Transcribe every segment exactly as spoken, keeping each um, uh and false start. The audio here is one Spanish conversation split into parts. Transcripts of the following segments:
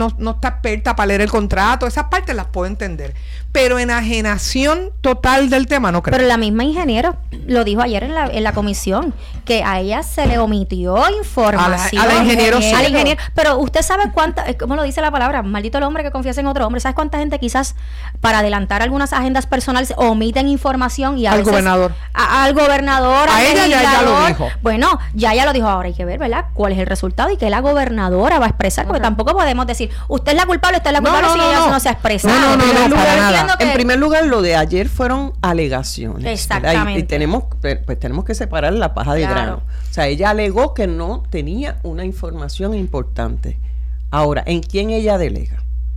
no, no está experta para leer el contrato, esas partes las puedo entender. Pero enajenación total del tema no creo. Pero la misma ingeniera lo dijo ayer en la, en la comisión, que a ella se le omitió información. A la, a la ingeniero, ingeniero, al ingeniero. Pero usted sabe cuánta, ¿cómo lo dice la palabra? Maldito el hombre que confiesa en otro hombre. ¿Sabes cuánta gente quizás para adelantar algunas agendas personales omiten información y a al veces, gobernador? A, al gobernador, a al ella ya, ya lo dijo. Bueno, ya ya lo dijo. Ahora hay que ver, ¿verdad? ¿Cuál es el resultado y qué la gobernadora va a expresar? Porque okay. tampoco podemos decir, usted es la culpable, usted es la culpable no, no, si no, ella no. no se ha expresado. No, no, no, no, no para nada. Que... En primer lugar, lo de ayer fueron alegaciones. Exactamente. Y, y tenemos, pues tenemos que separar la paja de claro. grano. O sea, ella alegó que no tenía una información importante. Ahora, ¿en quién ella delega?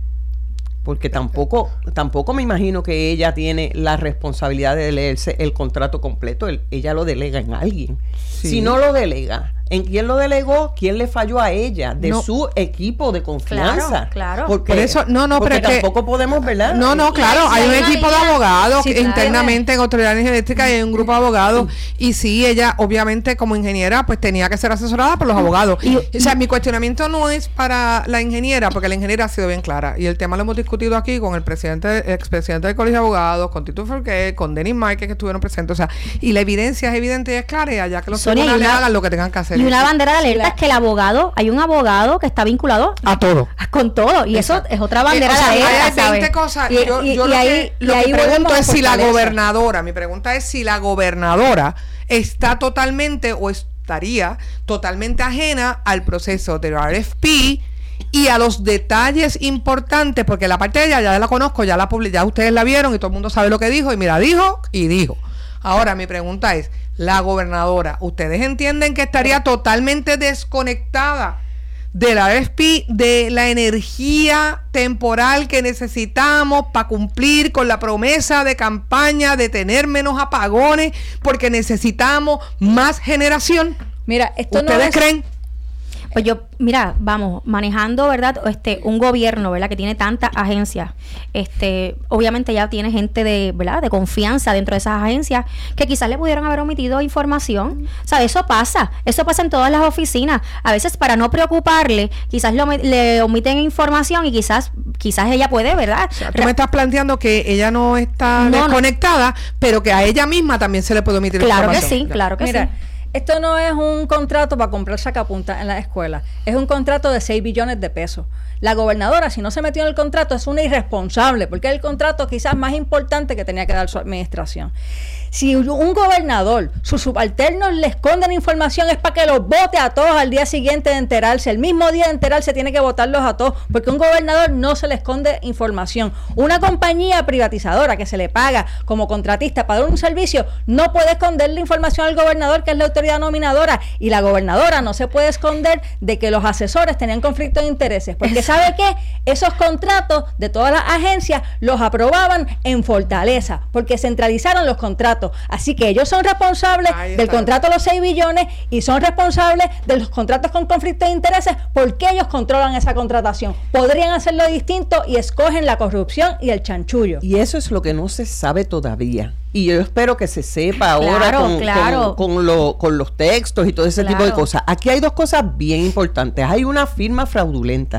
Porque tampoco, tampoco me imagino que ella tiene la responsabilidad de leerse el contrato completo. El, ella lo delega en alguien. Sí. Si no lo delega, ¿en quién lo delegó? ¿Quién le falló a ella? De no. su equipo de confianza. Claro, claro. Porque, Por eso, no, no, porque pero tampoco que, podemos, ¿verdad? No, no, claro. Hay, hay un equipo línea, de abogados sí, internamente claro. en Autoridad de Energía Eléctrica y hay un grupo de abogados. Y sí, ella, obviamente, como ingeniera, pues tenía que ser asesorada por los abogados. Y, o sea, mi cuestionamiento no es para la ingeniera, porque la ingeniera ha sido bien clara. Y el tema lo hemos discutido aquí con el presidente, el expresidente del Colegio de Abogados, con Tito Forqué, con Denis Márquez, que estuvieron presentes. O sea, y la evidencia es evidente y es clara, y allá que los Sonia, tribunales una, hagan lo que tengan que hacer. Y una bandera de alerta es que el abogado, hay un abogado que está vinculado a todo. Con todo. Y exacto. Eso es otra bandera eh, o sea, de alerta. Hay veinte cosas. Y, yo y, yo y lo ahí, que, lo que pregunto es si la gobernadora, mi pregunta es si la gobernadora está totalmente o estaría totalmente ajena al proceso del R F P y a los detalles importantes, porque la parte de ella ya la conozco, ya la publi- ya ustedes la vieron y todo el mundo sabe lo que dijo, y mira, dijo y dijo. Ahora, mi pregunta es, la gobernadora, ¿ustedes entienden que estaría totalmente desconectada de la R F P, de la energía temporal que necesitamos para cumplir con la promesa de campaña de tener menos apagones, porque necesitamos más generación? Mira, esto ¿Ustedes no es... creen? Pues yo, mira, vamos, manejando, ¿verdad? Este, un gobierno, ¿verdad? Que tiene tantas agencias, este, obviamente ya tiene gente de, ¿verdad? De confianza dentro de esas agencias que quizás le pudieron haber omitido información. O sea, eso pasa, eso pasa en todas las oficinas. A veces para no preocuparle, quizás lo, le omiten información y quizás, quizás ella puede, ¿verdad? O sea, tú me estás planteando que ella no está no, desconectada, no. pero que a ella misma también se le puede omitir claro información. Que sí, claro que Mira, sí. Esto no es un contrato para comprar sacapuntas en la escuela. Es un contrato de seis billones de pesos. La gobernadora, si no se metió en el contrato, es una irresponsable, porque es el contrato quizás más importante que tenía que dar su administración. Si un gobernador, sus subalternos le esconden información, es para que los vote a todos al día siguiente de enterarse. El mismo día de enterarse tiene que votarlos a todos, porque un gobernador no se le esconde información. Una compañía privatizadora que se le paga como contratista para dar un servicio, no puede esconderle información al gobernador, que es la autoridad nominadora, y la gobernadora no se puede esconder de que los asesores tenían conflicto de intereses, porque ¿sabe qué? Esos contratos de todas las agencias los aprobaban en Fortaleza, porque centralizaron los contratos. Así que ellos son responsables del contrato de los seis billones y son responsables de los contratos con conflicto de intereses, porque ellos controlan esa contratación. Podrían hacerlo distinto y escogen la corrupción y el chanchullo. Y eso es lo que no se sabe todavía. Y yo espero que se sepa ahora claro, con, claro. con, con, lo, con los textos y todo ese claro. tipo de cosas. Aquí hay dos cosas bien importantes. Hay una firma fraudulenta.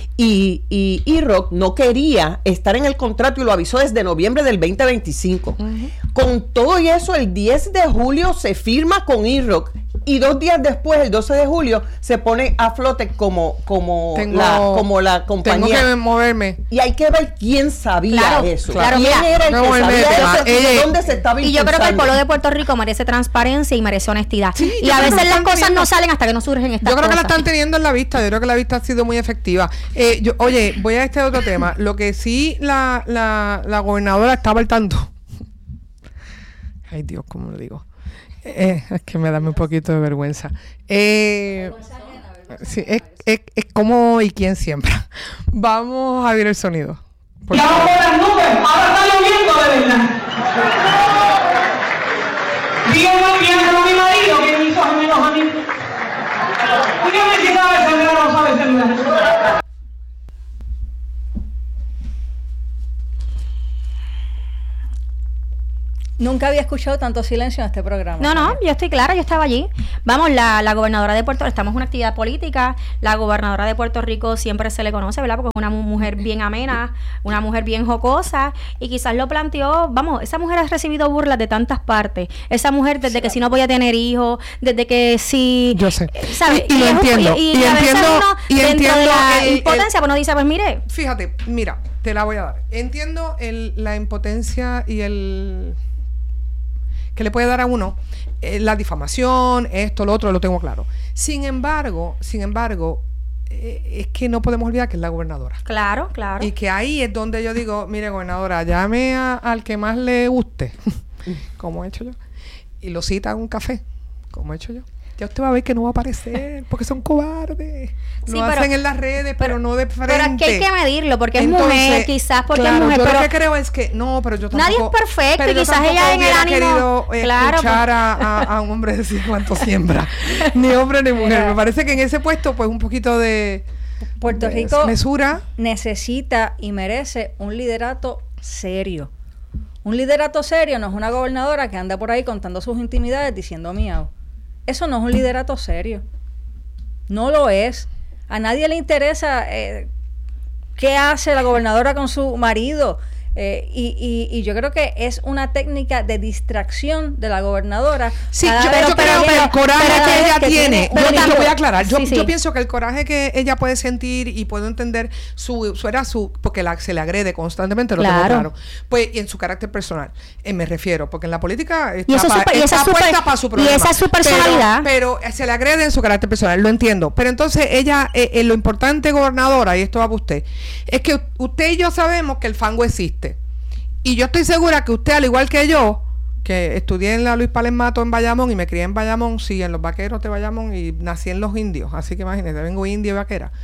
Y, y E-Rock no quería estar en el contrato y lo avisó desde noviembre del veinte veinticinco. Uh-huh. Con todo y eso, el diez de julio se firma con E-Rock y dos días después, el doce de julio, se pone a flote como, como, tengo, la, como la compañía. Tengo que moverme. Y hay que ver quién sabía claro, eso. Claro, ¿Quién mira, era el que sabía eso? Eh, ¿Y dónde se estaba impulsando? Y yo creo que el pueblo de Puerto Rico merece transparencia y merece honestidad. Sí, y a veces las cosas teniendo. no salen hasta que no surgen estas Yo creo cosas. que la están teniendo en la vista. Yo creo que la vista ha sido muy efectiva. Eh, yo, oye, voy a este otro tema. Lo que sí la, la, la gobernadora estaba al tanto. Ay, Dios, ¿cómo lo digo? Eh, es que me da un poquito de vergüenza. Eh, sí, es, es, es como y quién siembra. Vamos a ver el sonido. Y abajo las nubes, ahora está lloviendo de verdad. Díganme bien a mi marido que mis hijos menos a mí. Díganme si sabe sembrar o no sabe sembrar. Nunca había escuchado tanto silencio en este programa. No, no, yo estoy clara, yo estaba allí. Vamos, la, la gobernadora de Puerto Rico, estamos en una actividad política, la gobernadora de Puerto Rico siempre se le conoce, ¿verdad? Porque es una mujer bien amena, una mujer bien jocosa, y quizás lo planteó, vamos, esa mujer ha recibido burlas de tantas partes. Esa mujer desde sí, que si no podía tener hijos, desde que si... Yo sé. ¿Sabes? Y, y, y lo entiendo. Y, y, y, y a veces entiendo, uno, y dentro entiendo de la el, impotencia, el, pues uno dice, pues mire... Fíjate, mira, te la voy a dar. Entiendo el, la impotencia y el... que le puede dar a uno eh, la difamación, esto, lo otro, lo tengo claro. Sin embargo, sin embargo, eh, es que no podemos olvidar que es la gobernadora. Claro, claro. Y que ahí es donde yo digo, mire, gobernadora, llame a, al que más le guste, como he hecho yo, y lo cita a un café, como he hecho yo. Ya usted va a ver que no va a aparecer, porque son cobardes. Sí, lo pero, hacen en las redes, pero, pero no de frente. Pero es que hay que medirlo, porque Entonces, es mujer, quizás porque claro, es mujer. Yo pero lo que creo es que, no, pero yo tampoco... Nadie es perfecto, pero y quizás yo ella en el ánimo... querido eh, claro, escuchar pues, a, a, a un hombre decir cuánto siembra. Ni hombre ni mujer. Me parece que en ese puesto, pues, un poquito de... Puerto de Rico mesura. necesita y merece un liderato serio. Un liderato serio no es una gobernadora que anda por ahí contando sus intimidades diciendo miau. Eso no es un liderato serio. No lo es. A nadie le interesa eh, qué hace la gobernadora con su marido. Eh, y, y, y yo creo que es una técnica de distracción de la gobernadora. Sí, yo, pero, yo creo que el coraje pero que ella que tiene, tiene yo, yo voy a aclarar, yo, sí, sí. yo pienso que el coraje que ella puede sentir y puedo entender su, su era su, porque la, se le agrede constantemente, lo claro. tengo claro, pues y en su carácter personal, eh, me refiero, porque en la política está, y eso pa, super, y está esa puesta super, para su problema. Y esa es su personalidad. Pero, pero se le agrede en su carácter personal, lo entiendo, pero entonces ella, eh, eh, lo importante, gobernadora, y esto va para usted, es que usted y yo sabemos que el fango existe. Y yo estoy segura que usted, al igual que yo, que estudié en la Luis Palemato en Bayamón y me crié en Bayamón, sí, en los vaqueros de Bayamón, y nací en los indios, así que imagínese, vengo indio y vaquera.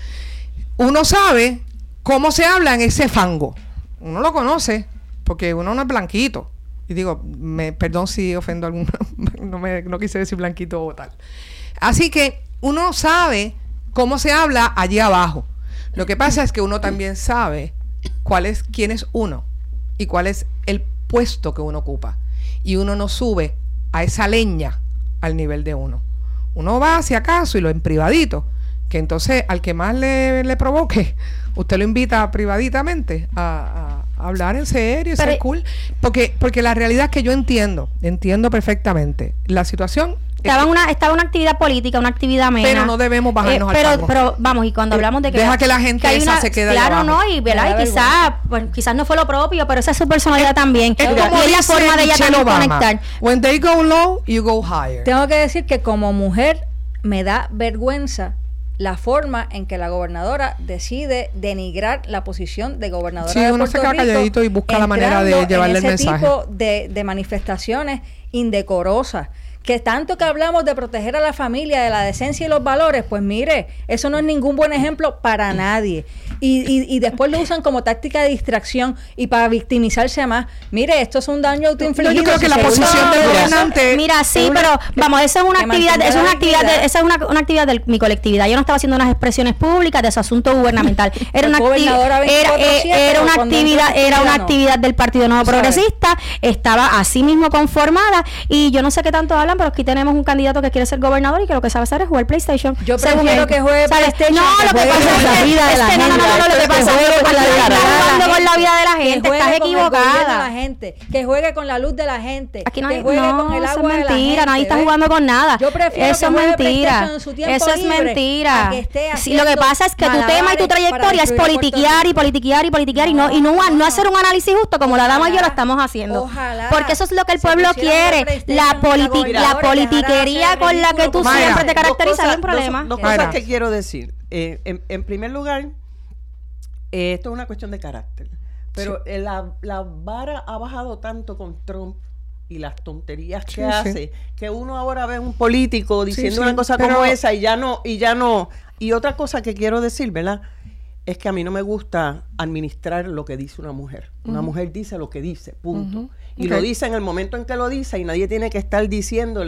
Uno sabe cómo se habla en ese fango. Uno lo conoce, porque uno no es blanquito. Y digo, me, perdón si ofendo a alguno, no, me, no quise decir blanquito o tal. Así que uno sabe cómo se habla allí abajo. Lo que pasa es que uno también sabe cuál es, quién es uno y cuál es el puesto que uno ocupa. Y uno no sube a esa leña al nivel de uno. Uno va hacia acaso y lo en privadito, que entonces al que más le, le provoque, usted lo invita privaditamente a, a, a hablar en serio, ser cool. Porque, porque la realidad es que yo entiendo, entiendo perfectamente la situación. Estaba en una, estaba una actividad política, una actividad amena. Pero no debemos bajarnos eh, pero, al fango. Pero vamos, y cuando hablamos de que... Deja que la gente que esa una, se quede claro, allá abajo. no, y, ¿verdad? y quizás pues, quizás no fue lo propio, pero esa es su personalidad es, también. Es y como es la forma de ella también Obama. conectar. When they go low, you go higher. Tengo que decir que como mujer me da vergüenza la forma en que la gobernadora decide denigrar la posición de gobernadora sí, de uno Puerto se queda Rico, calladito y busca la manera de llevarle en el ese mensaje. tipo de, de manifestaciones indecorosas. Que tanto que hablamos de proteger a la familia, de la decencia y los valores, pues mire, eso no es ningún buen ejemplo para nadie. Y, y, y después lo usan como táctica de distracción y para victimizarse más. Mire, esto es un daño autoinfligido. No, yo creo que si la posición del gobernante... Mira, sí, pero vamos, eso es una actividad, eso es una actividad, de, esa es una, una actividad de mi colectividad. Yo no estaba haciendo unas expresiones públicas de su asunto gubernamental. Era una, acti era, eh, era una actividad, era una actividad del Partido Nuevo Progresista. Estaba así mismo conformada y yo no sé qué tanto hablan, pero aquí tenemos un candidato que quiere ser gobernador y que lo que sabe hacer es jugar PlayStation. Yo prefiero que juegue PlayStation. No, lo que pasa es que vida de la gente. No, no, no, lo que pasa es que estás jugando con la vida de la gente, estás equivocada. Que juegue con la luz de la gente. Aquí no que hay, juegue no, con el eso agua es de la mentira, gente. nadie está ¿ves? jugando con nada. Yo prefiero eso que es juegue mentira. PlayStation en su tiempo Eso es libre mentira. a que esté Sí, lo que pasa es que tu tema y tu trayectoria es politiquear y politiquear y politiquear y no y no, no hacer un análisis justo como la dama y yo lo estamos haciendo. Ojalá. Porque eso es lo que el Se pueblo pusiera quiere, PlayStation la con la politi la gobernadora y politiquería dejar de con la hacer que tú ridículo. siempre te Dos caracterizas cosas- es un problema. Dos, dos Mayra. cosas que quiero decir. Eh, en, en primer lugar, eh, esto es una cuestión de carácter. Pero eh, la, la vara ha bajado tanto con Trump y las tonterías que Sí, hace, sí. que uno ahora ve a un político diciendo sí, una cosa pero- como esa y ya no, y ya no. Y otra cosa que quiero decir, ¿verdad? Es que a mí no me gusta administrar lo que dice una mujer. Una mujer dice lo que dice, punto. Uh-huh. Y Ok. lo dice en el momento en que lo dice y nadie tiene que estar diciéndole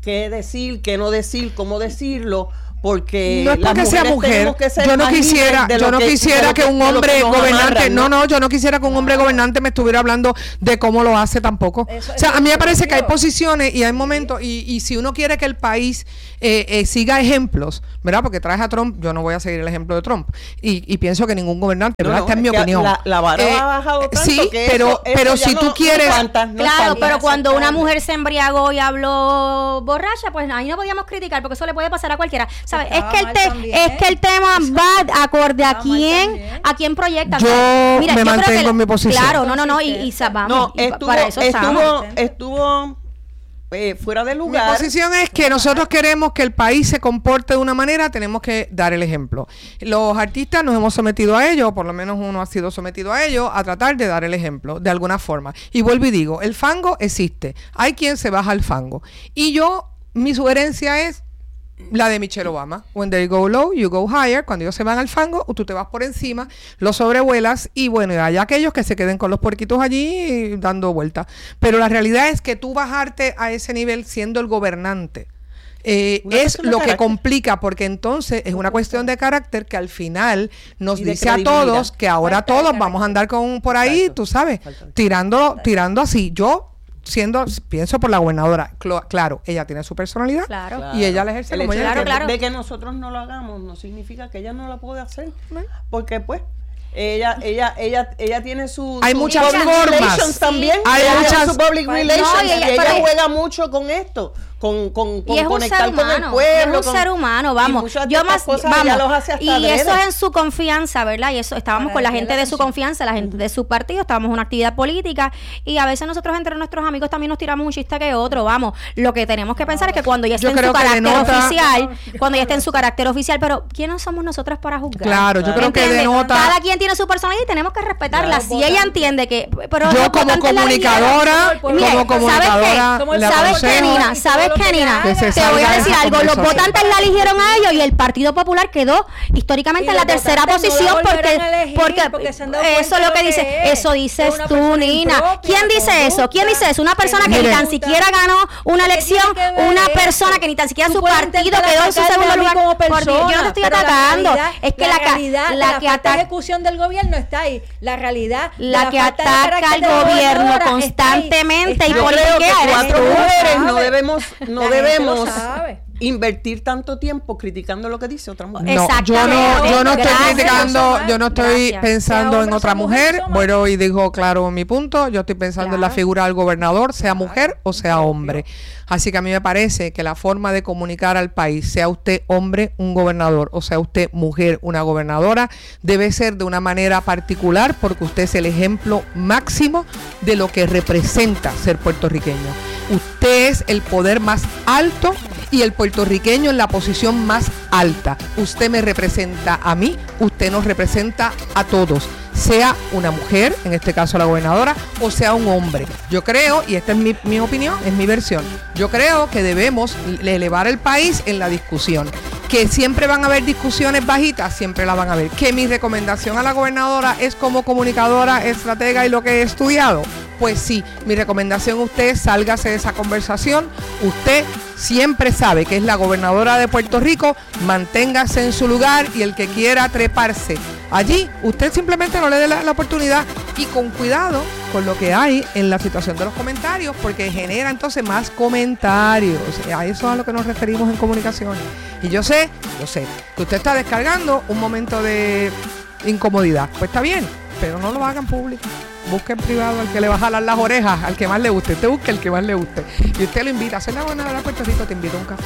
qué decir, qué no decir, cómo decirlo, porque no es porque sea mujer. Que ser yo no quisiera, yo no que, quisiera que, que un hombre gobernante, amarran, ¿no? no, no, yo no quisiera que un hombre gobernante me estuviera hablando de cómo lo hace tampoco. Eso, o sea, a mí me parece que hay posiciones y hay momentos y, y si uno quiere que el país eh, eh, siga ejemplos, ¿verdad? Porque traes a Trump, yo no voy a seguir el ejemplo de Trump y, y pienso que ningún gobernante, ¿verdad? No, Esta es mi opinión. La, la vara eh, ha bajado tanto sí, que pero, eso, pero eso si tú no, quieres, no espanta, no claro, espanta. pero cuando una mujer se embriagó y habló borracha, pues ahí no podíamos criticar porque eso le puede pasar a cualquiera, ¿sabes? Es que el te, es que el tema va acorde a quién, a quién proyecta. Yo Mira, me yo mantengo creo que, en mi posición. Claro, no, no, no, y, y vamos, no, y estuvo, para eso estuvo, estuvo eh, fuera de lugar. Mi posición es que nosotros queremos que el país se comporte de una manera, tenemos que dar el ejemplo. Los artistas nos hemos sometido a ello, o por lo menos uno ha sido sometido a ello, a tratar de dar el ejemplo, de alguna forma. Y vuelvo y digo, el fango existe, hay quien se baja al fango. Y yo, mi sugerencia es la de Michelle Obama. When they go low, you go higher. Cuando ellos se van al fango, tú te vas por encima, los sobrevuelas y bueno, y hay aquellos que se queden con los puerquitos allí dando vueltas. Pero la realidad es que tú bajarte a ese nivel siendo el gobernante eh, es lo que complica, porque entonces es una cuestión de carácter que al final nos dice a todos que ahora todos vamos a andar con por ahí, tú sabes, tirando, tirando así. Yo siendo, pienso por la gobernadora, Cl- claro, ella tiene su personalidad claro. y ella la ejerce el como hecho ella de, claro, claro. de que nosotros no lo hagamos no significa que ella no la puede hacer, porque pues ella ella ella ella tiene su hay su muchas public formas relations también, hay ella muchas tiene su public relations no, y ella, y ella pero, juega mucho con esto, con con, con y es conectar un ser humano, con el pueblo, es un con, ser humano, vamos, yo más cosas vamos, ella los hace hasta y adrede. eso es en su confianza, ¿verdad? Y eso estábamos Para con la ella gente la de su canción. confianza, la gente de su partido, estábamos en una actividad política y a veces nosotros entre nuestros amigos también nos tiramos un chiste que otro, vamos, lo que tenemos que pensar es que cuando ella esté Yo en su creo que carácter denota- oficial, cuando ella esté en su carácter oficial, pero ¿quiénes somos nosotras para juzgar? Claro, yo creo que ¿Entiendes? denota- Cada quien tiene su personalidad y tenemos que respetarla. Claro, Si ella entiende que pero yo los como votantes la comunicadora eligieron. Mire, como comunicadora Como el le ¿sabes qué, aconsejo Nina? ¿Sabes qué, Nina? que se Te voy salga a de decir esa algo. Los conversación. votantes la eligieron a ellos y el Partido Popular quedó históricamente Y en la los tercera votantes no la posición porque, volverán a elegir porque, porque se han dado eso cuenta es lo de que lo dice. que es. Eso Es dices una tú, persona Nina. impropia, ¿Quién dice eso? corrupta, ¿Quién dice eso? Una persona que ni Mire. tan siquiera ganó una ¿Qué elección, tiene que ver una eso? persona que ni tan siquiera Tú su puedes partido intentar quedó en su atacarme segundo a mí lugar. como Por Dios, yo no te persona, estoy pero la atacando. realidad- Es que la la, ca- realidad, la la que falta de ataca ejecución del gobierno está ahí. La realidad, la de que falta de ataca carácter al de la gobierno gobernadora está ahí. constantemente y Está Yo ahí. creo que politiquea, eres cuatro tú. mujeres no sabe. debemos no La gente lo debemos sabe. invertir tanto tiempo criticando lo que dice otra mujer. No, yo no, Exactamente. yo no estoy Gracias. criticando, yo no estoy Gracias. pensando Que en hombres otra son mujeres, mujer. son Bueno, y dijo claro mi punto. Yo estoy pensando en la Claro. figura del gobernador, sea mujer o sea hombre. Así que a mí me parece que la forma de comunicar al país, sea usted hombre, un gobernador, o sea usted mujer, una gobernadora, debe ser de una manera particular porque usted es el ejemplo máximo de lo que representa ser puertorriqueño. Usted es el poder más alto y el puertorriqueño en la posición más alta. Usted me representa a mí, usted nos representa a todos, sea una mujer, en este caso la gobernadora, o sea un hombre. Yo creo, y esta es mi, mi opinión, es mi versión, yo creo que debemos elevar el país en la discusión. Que siempre van a haber discusiones bajitas, siempre la van a haber. Que mi recomendación a la gobernadora es como comunicadora, estratega y lo que he estudiado. Pues sí, mi recomendación a usted, sálgase de esa conversación. Usted siempre sabe que es la gobernadora de Puerto Rico, manténgase en su lugar y el que quiera treparse allí, usted simplemente no le dé la, la oportunidad y con cuidado con lo que hay en la situación de los comentarios, porque genera entonces más comentarios. A eso es a lo que nos referimos en comunicaciones. Y yo sé, yo sé, que usted está descargando un momento de incomodidad. Pues está bien, pero no lo hagan público. Busque en privado al que le va a jalar las orejas, al que más le guste. Usted busque el que más le guste. Y usted lo invita a hacer la gobernadora de Puerto Rico, te invito a un café.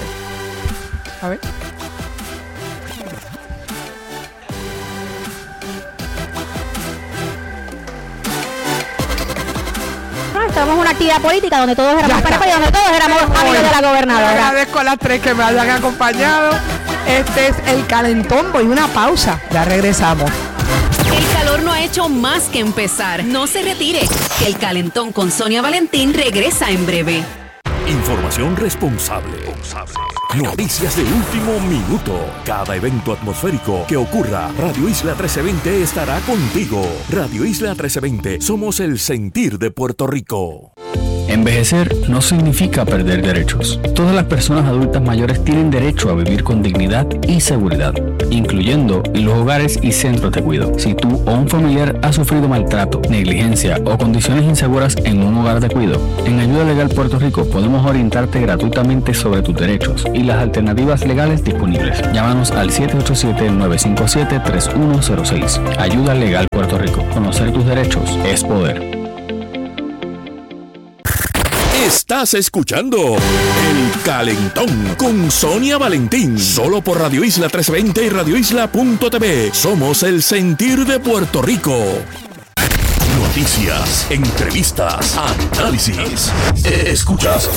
A ver. Estamos en una actividad política donde todos éramos Ya está. pareja y donde todos éramos amigos de la Le gobernadora. agradezco a las tres que me hayan acompañado. Este es El Calentón. Voy a una pausa. Ya regresamos. El calor no ha hecho más que empezar. No se retire. El Calentón con Sonia Valentín regresa en breve. Información responsable. Noticias de último minuto. Cada evento atmosférico que ocurra, Radio Isla trece veinte estará contigo. Radio Isla trece veinte, somos el sentir de Puerto Rico. Envejecer no significa perder derechos. Todas las personas adultas mayores tienen derecho a vivir con dignidad y seguridad, incluyendo en los hogares y centros de cuidado. Si tú o un familiar ha sufrido maltrato, negligencia o condiciones inseguras en un hogar de cuidado, en Ayuda Legal Puerto Rico podemos orientarte gratuitamente sobre tus derechos y las alternativas legales disponibles. Llámanos al siete ocho siete, nueve cinco siete, tres uno cero seis. Ayuda Legal Puerto Rico. Conocer tus derechos es poder. Estás escuchando El Calentón con Sonia Valentín, solo por Radio Isla trescientos veinte y radio isla punto t v. Somos el sentir de Puerto Rico. Noticias, entrevistas, análisis. Escuchas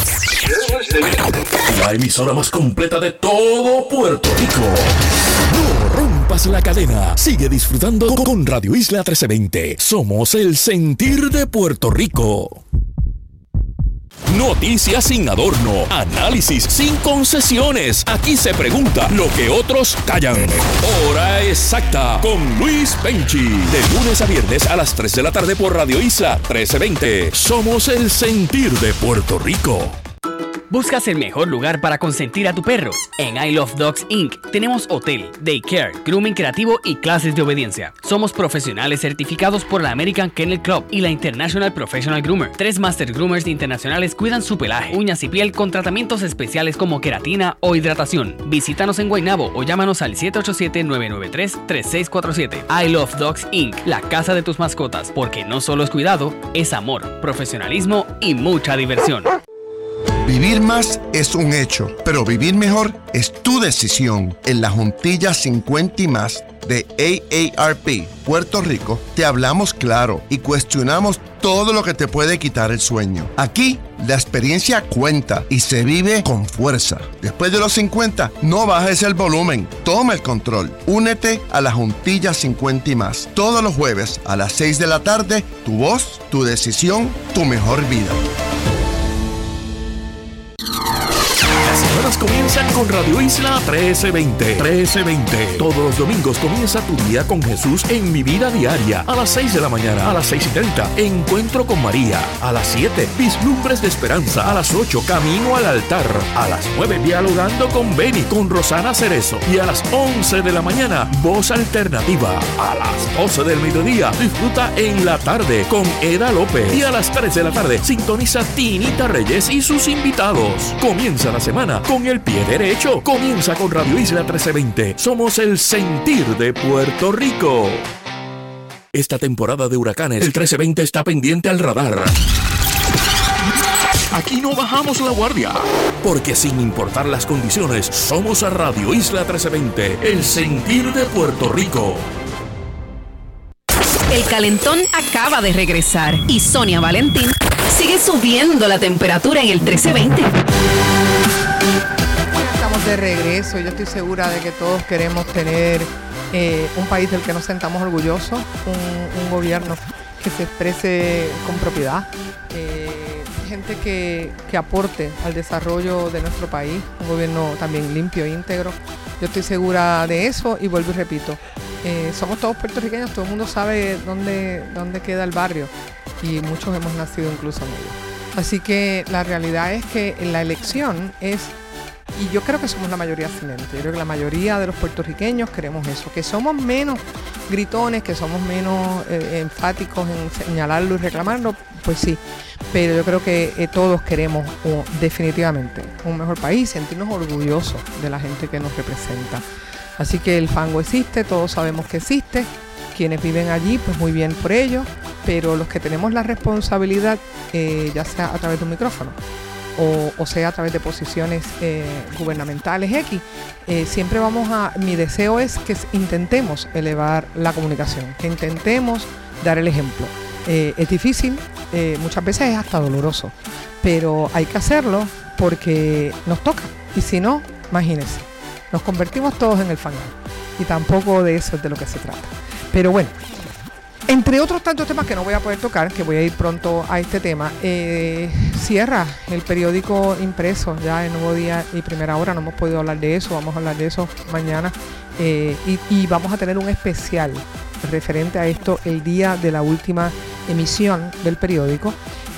la emisora más completa de todo Puerto Rico. No rompas la cadena. Sigue disfrutando con Radio Isla trescientos veinte. Somos el sentir de Puerto Rico. Noticias sin adorno, análisis sin concesiones. Aquí se pregunta lo que otros callan. Hora exacta con Luis Penchi. De lunes a viernes a las tres de la tarde por Radio Isla trece veinte. Somos el sentir de Puerto Rico. ¿Buscas el mejor lugar para consentir a tu perro? En I Love Dogs incorporated tenemos hotel, daycare, grooming creativo y clases de obediencia. Somos profesionales certificados por la American Kennel Club y la International Professional Groomer. Tres Master Groomers internacionales cuidan su pelaje, uñas y piel con tratamientos especiales como queratina o hidratación. Visítanos en Guaynabo o llámanos al siete ocho siete, nueve nueve tres, tres seis cuatro siete. I Love Dogs incorporated, la casa de tus mascotas, porque no solo es cuidado, es amor, profesionalismo y mucha diversión. Vivir más es un hecho, pero vivir mejor es tu decisión. En la Juntilla cincuenta y más de A A R P Puerto Rico te hablamos claro y cuestionamos todo lo que te puede quitar el sueño. Aquí la experiencia cuenta y se vive con fuerza. Después de los cincuenta, no bajes el volumen, toma el control. Únete a la Juntilla cincuenta y más. Todos los jueves a las seis de la tarde, tu voz, tu decisión, tu mejor vida. Las comienzan con Radio Isla trece veinte. trece veinte. Todos los domingos comienza tu día con Jesús en Mi Vida Diaria. A las seis de la mañana, a las seis y treinta, Encuentro con María. A las siete, Vislumbres de Esperanza. A las ocho, Camino al Altar. A las nueve, Dialogando con Beni, con Rosana Cerezo. Y a las once de la mañana, Voz Alternativa. A las doce del mediodía, disfruta En la Tarde con Eda López. Y a las tres de la tarde, sintoniza Tinita Reyes y sus invitados. Comienza la semana con el pie derecho. Comienza con Radio Isla trece veinte. Somos el sentir de Puerto Rico. Esta temporada de huracanes, el trece veinte está pendiente al radar. Aquí no bajamos la guardia, porque sin importar las condiciones, somos a Radio Isla trece veinte, el sentir de Puerto Rico. El calentón acaba de regresar y Sonia Valentín sigue subiendo la temperatura en el trece veinte. Estamos de regreso. Yo estoy segura de que todos queremos tener eh, un país del que nos sentamos orgullosos, un, un gobierno que se exprese con propiedad, eh, gente que, que aporte al desarrollo de nuestro país, un gobierno también limpio e íntegro. Yo estoy segura de eso y vuelvo y repito, eh, somos todos puertorriqueños, todo el mundo sabe dónde, dónde queda el barrio y muchos hemos nacido incluso en ello. Así que la realidad es que la elección es, y yo creo que somos la mayoría silente, yo creo que la mayoría de los puertorriqueños queremos eso, que somos menos gritones, que somos menos eh, enfáticos en señalarlo y reclamarlo, pues sí, pero yo creo que eh, todos queremos oh, definitivamente un mejor país, sentirnos orgullosos de la gente que nos representa. Así que el fango existe, todos sabemos que existe, quienes viven allí, pues muy bien por ello, pero los que tenemos la responsabilidad, eh, ya sea a través de un micrófono, O, o sea a través de posiciones eh, gubernamentales X, eh, siempre vamos a, mi deseo es que intentemos elevar la comunicación, que intentemos dar el ejemplo. Eh, es difícil, eh, muchas veces es hasta doloroso, pero hay que hacerlo porque nos toca, y si no, imagínense, nos convertimos todos en el fangal, y tampoco de eso es de lo que se trata. Pero bueno, entre otros tantos temas que no voy a poder tocar, que voy a ir pronto a este tema, eh, cierra el periódico impreso ya en Nuevo Día y Primera Hora. No hemos podido hablar de eso, vamos a hablar de eso mañana, eh, y, y vamos a tener un especial referente a esto el día de la última emisión del periódico,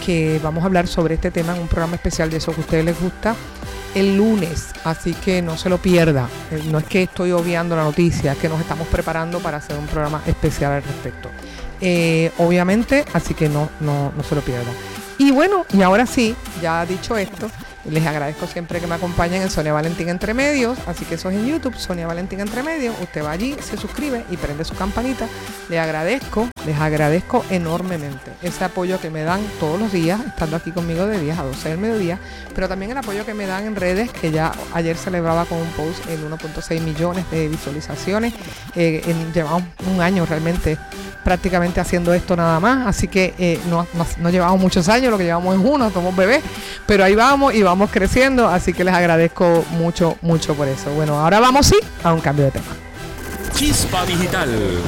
que vamos a hablar sobre este tema en un programa especial de eso que a ustedes les gusta el lunes, así que no se lo pierda. Eh, no es que estoy obviando la noticia, es que nos estamos preparando para hacer un programa especial al respecto. Eh, obviamente, así que no, no, no se lo pierda. Y bueno, y ahora sí, ya dicho esto, les agradezco siempre que me acompañen en Sonia Valentín Entre Medios, así que eso es en YouTube, Sonia Valentín Entre Medios. Usted va allí, se suscribe y prende su campanita. Les agradezco, les agradezco enormemente ese apoyo que me dan todos los días, estando aquí conmigo de diez a doce del mediodía, pero también el apoyo que me dan en redes, que ya ayer celebraba con un post en uno punto seis millones de visualizaciones. Eh, en, llevamos un año realmente prácticamente haciendo esto nada más, así que eh, no, no, no llevamos muchos años, lo que llevamos es uno, somos bebés, pero ahí vamos y vamos creciendo, así que les agradezco mucho, mucho por eso. Bueno, ahora vamos sí a un cambio de tema. Chispa Digital.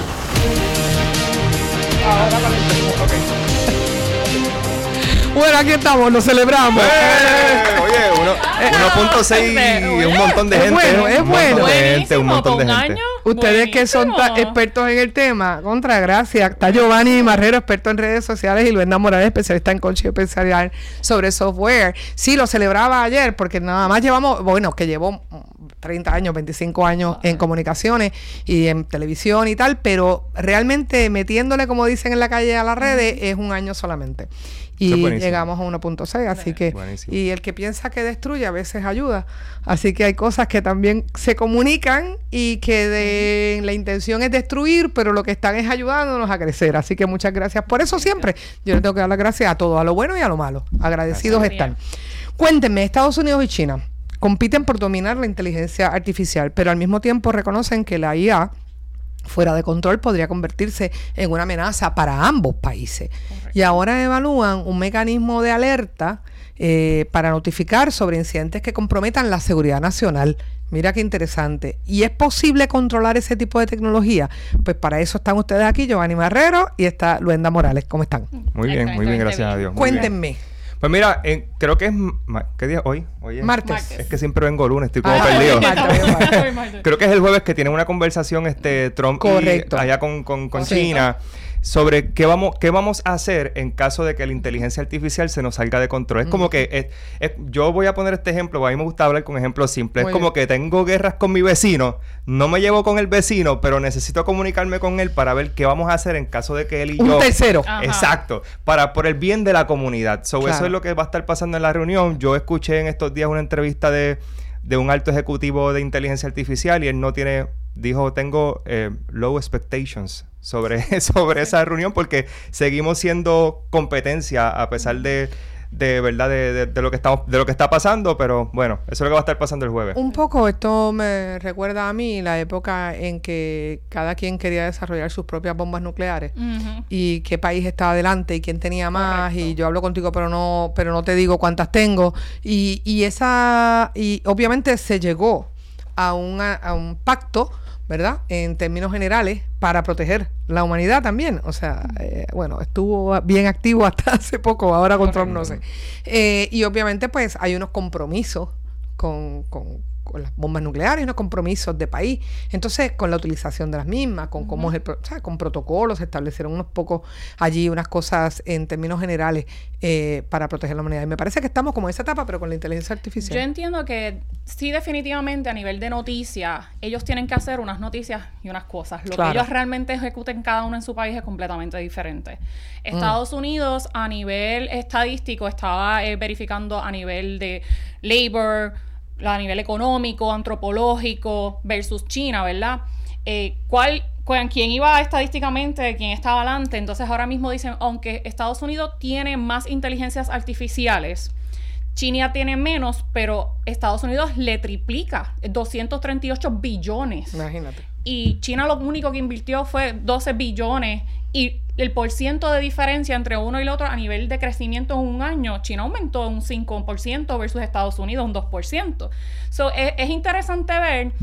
Bueno, aquí estamos, lo celebramos. ¡Eh! Oye, uno punto seis y un montón de es gente. Bueno, es un bueno. montón de gente, un montón de un gente. año. Ustedes que son ta- expertos en el tema, contra gracias. Está Giovanni Marrero, experto en redes sociales, y Luenda Morales, especialista en coaching especial sobre software. Sí, lo celebraba ayer porque nada más llevamos, bueno, que llevo treinta años, veinticinco años en comunicaciones y en televisión y tal, pero realmente metiéndole, como dicen en la calle, a las redes, es un año solamente. Y llegamos a uno punto seis, así que buenísimo. Y el que piensa que destruye a veces ayuda, así que hay cosas que también se comunican y que de, la intención es destruir, pero lo que están es ayudándonos a crecer, así que muchas gracias por eso siempre. Yo le tengo que dar las gracias a todos, a lo bueno y a lo malo, agradecidos están. Cuéntenme, Estados Unidos y China compiten por dominar la inteligencia artificial, pero al mismo tiempo reconocen que la I A fuera de control podría convertirse en una amenaza para ambos países. Correcto. Y ahora evalúan un mecanismo de alerta eh, para notificar sobre incidentes que comprometan la seguridad nacional. Mira qué interesante. ¿Y es posible controlar ese tipo de tecnología? Pues para eso están ustedes aquí, Giovanni Marrero, y está Luenda Morales. ¿Cómo están? Muy bien, muy bien, gracias a Dios. Cuéntenme. Pues mira, eh, creo que es... ¿Qué día? ¿Hoy? Hoy es martes. martes. Es que siempre vengo lunes, estoy como ah, perdido. Martes, martes. Creo que es el jueves que tienen una conversación este Trump y allá con, con, con China sobre qué vamos, qué vamos a hacer en caso de que la inteligencia artificial se nos salga de control. Es mm. como que... Es, es, yo voy a poner este ejemplo, a mí me gusta hablar con ejemplos simples. Muy es como bien. Que tengo guerras con mi vecino, no me llevo con el vecino, pero necesito comunicarme con él para ver qué vamos a hacer en caso de que él y Un yo... Un tercero. Ajá. Exacto. Para, por el bien de la comunidad. So, claro. Eso es lo que va a estar pasando en la reunión. Yo escuché en estos días una entrevista de, de un alto ejecutivo de inteligencia artificial y él no tiene... Dijo, tengo eh, low expectations sobre, sobre esa reunión porque seguimos siendo competencia a pesar de, de verdad de, de, de lo que estamos de lo que está pasando, pero bueno, eso es lo que va a estar pasando el jueves. Un poco esto me recuerda a mí la época en que cada quien quería desarrollar sus propias bombas nucleares uh-huh. y qué país estaba adelante y quién tenía más. Correcto. Y yo hablo contigo pero no pero no te digo cuántas tengo y, y esa y obviamente se llegó a, una, a un pacto, ¿verdad? En términos generales, para proteger la humanidad también. O sea, eh, bueno, estuvo bien activo hasta hace poco, ahora con Trump no sé. Eh, y obviamente, pues, hay unos compromisos con, con, con las bombas nucleares, unos compromisos de país. Entonces, con la utilización de las mismas, con uh-huh. cómo es el, o sea, con protocolos, se establecieron unos pocos allí, unas cosas en términos generales eh, para proteger la humanidad. Y me parece que estamos como en esa etapa, pero con la inteligencia artificial. Yo entiendo que sí, definitivamente a nivel de noticias, ellos tienen que hacer unas noticias y unas cosas. Lo claro. que ellos realmente ejecuten cada uno en su país es completamente diferente. Estados mm. Unidos, a nivel estadístico, estaba eh, verificando a nivel de labor, a nivel económico, antropológico, versus China, ¿verdad? Eh, ¿cuál, cuál, ¿Quién iba estadísticamente, quién estaba adelante? Entonces ahora mismo dicen, aunque Estados Unidos tiene más inteligencias artificiales, China tiene menos, pero Estados Unidos le triplica, doscientos treinta y ocho billones. Imagínate. Y China lo único que invirtió fue doce billones. Y el porciento de diferencia entre uno y el otro a nivel de crecimiento en un año, China aumentó un cinco por ciento versus Estados Unidos un dos por ciento. So, es, es interesante ver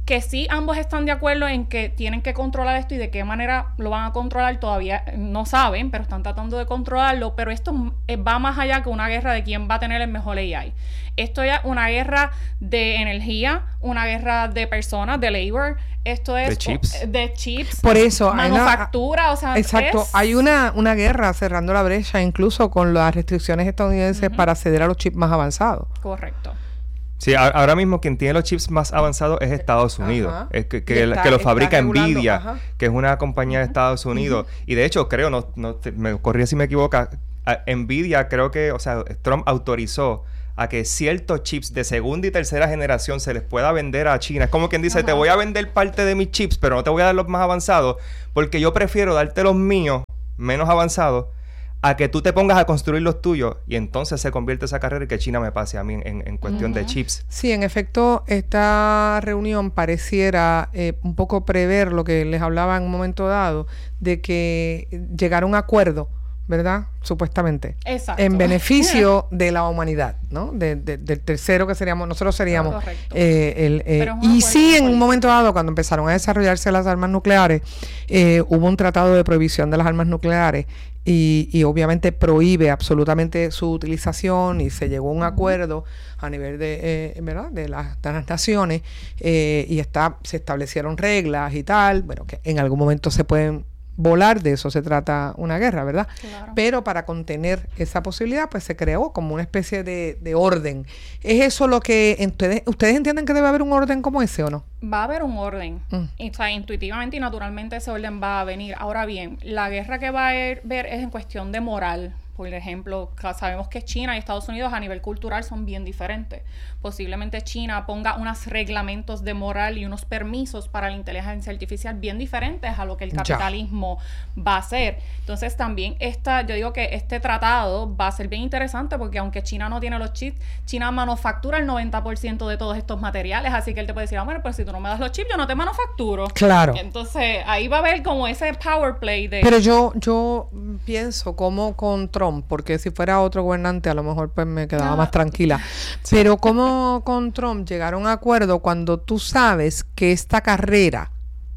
que sí ambos están de acuerdo en que tienen que controlar esto y de qué manera lo van a controlar todavía no saben, pero están tratando de controlarlo, pero esto va más allá que una guerra de quién va a tener el mejor A I. Esto es una guerra de energía, una guerra de personas, de labor, esto es de chips, de chips por eso manufactura, la, o sea, exacto, es, hay una, una guerra cerrando la brecha incluso con las restricciones estadounidenses uh-huh. para acceder a los chips más avanzados. Correcto. Sí, a, ahora mismo quien tiene los chips más avanzados es Estados Unidos, ajá. es que, que, está, que lo fabrica Nvidia, ajá. que es una compañía de Estados Unidos. Uh-huh. Y de hecho, creo, no, no te, me corrí si me equivoco, Nvidia creo que, o sea, Trump autorizó a que ciertos chips de segunda y tercera generación se les pueda vender a China. Es como quien dice, ajá. te voy a vender parte de mis chips, pero no te voy a dar los más avanzados, porque yo prefiero darte los míos, menos avanzados, a que tú te pongas a construir los tuyos y entonces se convierte esa carrera y que China me pase a mí en, en cuestión uh-huh. de chips. Sí, en efecto, esta reunión pareciera eh, un poco prever lo que les hablaba en un momento dado, de que llegar a un acuerdo, ¿verdad? Supuestamente. Exacto. En beneficio de la humanidad, ¿no? De, de, del tercero que seríamos, nosotros seríamos. Eh, el, eh, y sí, en un momento dado, cuando empezaron a desarrollarse las armas nucleares, eh, hubo un tratado de prohibición de las armas nucleares y, y obviamente prohíbe absolutamente su utilización y se llegó a un acuerdo a nivel de, eh, ¿verdad? de, las, de las naciones eh, y está, se establecieron reglas y tal, bueno, que en algún momento se pueden volar, de eso se trata una guerra, ¿verdad? Claro. Pero para contener esa posibilidad, pues se creó como una especie de, de orden. ¿Es eso lo que ustedes, ustedes entienden que debe haber un orden como ese o no? Va a haber un orden. Mm. Y, o sea, intuitivamente y naturalmente ese orden va a venir. Ahora bien, la guerra que va a haber es en cuestión de moral. Por ejemplo, sabemos que China y Estados Unidos a nivel cultural son bien diferentes. Posiblemente China ponga unos reglamentos de moral y unos permisos para la inteligencia artificial bien diferentes a lo que el capitalismo ya. va a hacer. Entonces también esta, yo digo que este tratado va a ser bien interesante porque aunque China no tiene los chips, China manufactura el noventa por ciento de todos estos materiales, así que él te puede decir, ah, bueno, pues si tú no me das los chips, yo no te manufacturo. Claro. Entonces ahí va a haber como ese power play de... Pero yo, yo pienso como con Trump, porque si fuera otro gobernante a lo mejor pues me quedaba no. más tranquila, sí. pero como con Trump llegaron a un acuerdo cuando tú sabes que esta carrera,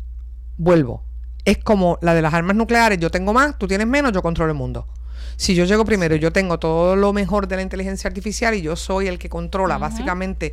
vuelvo, es como la de las armas nucleares, yo tengo más, tú tienes menos, yo controlo el mundo. Si yo llego primero y yo tengo todo lo mejor de la inteligencia artificial y yo soy el que controla uh-huh. básicamente,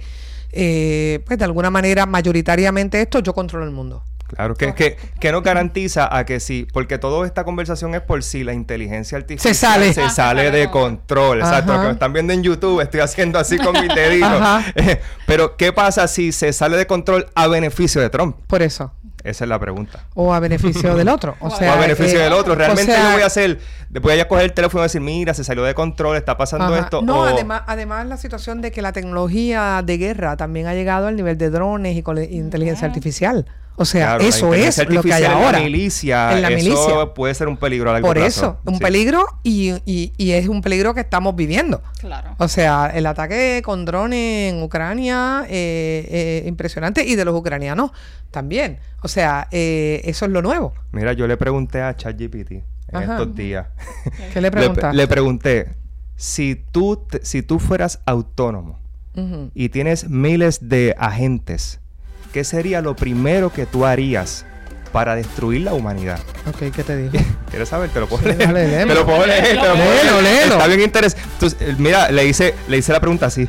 eh, pues de alguna manera mayoritariamente esto, yo controlo el mundo. Claro, que, que, que nos garantiza a que sí, porque toda esta conversación es por si la inteligencia artificial se sale, se sale de control. Ajá. Exacto, lo que me están viendo en YouTube, estoy haciendo así con mi dedito. Eh, pero, ¿qué pasa si se sale de control a beneficio de Trump? Por eso. Esa es la pregunta. O a beneficio del otro. O, sea, o a beneficio eh, del otro. Realmente o sea, yo voy a hacer, voy a coger el teléfono y decir, mira, se salió de control, está pasando ajá. esto. No, o... además, además la situación de que la tecnología de guerra también ha llegado al nivel de drones y con inteligencia uh-huh. artificial. O sea, claro, eso es lo que hay ahora. En la milicia, en la eso milicia. puede ser un peligro a largo Por plazo. eso, un sí. peligro y, y, y es un peligro que estamos viviendo. Claro. O sea, el ataque con drones en Ucrania, eh, eh, impresionante, y de los ucranianos también. O sea, eh, eso es lo nuevo. Mira, yo le pregunté a ChatGPT en Ajá. estos días. ¿Qué le preguntaste? Le, le pregunté, si tú, te, si tú fueras autónomo uh-huh. y tienes miles de agentes, ¿qué sería lo primero que tú harías para destruir la humanidad? Ok, ¿qué te dijo? ¿Quieres saber? Te lo puedo sí, leer. Dale, te lo puedo leer. Te lo puedo léelo, leer. léelo. Está bien interesante. Entonces, mira, le hice, le hice la pregunta así.